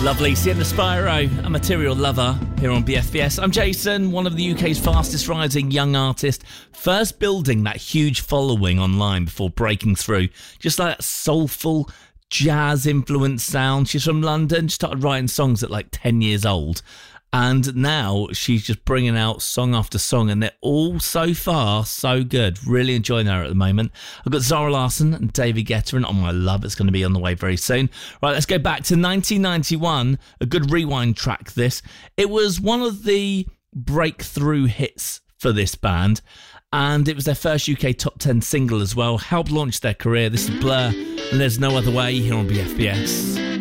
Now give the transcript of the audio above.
Lovely. Sienna Spyro, a material lover here on BFBS. I'm Jason, one of the UK's fastest rising young artists, first building that huge following online before breaking through. Just like that soulful, jazz-influenced sound. She's from London. She started writing songs at like 10 years old. And now she's just bringing out song after song, and they're all so far so good. Really enjoying her at the moment. I've got Zara Larsson and David Guetta, and On My Love, it's going to be on the way very soon. Right, let's go back to 1991. A good rewind track, this. It was one of the breakthrough hits for this band, and it was their first UK top 10 single as well. Helped launch their career. This is Blur, and There's No Other Way here on BFBS.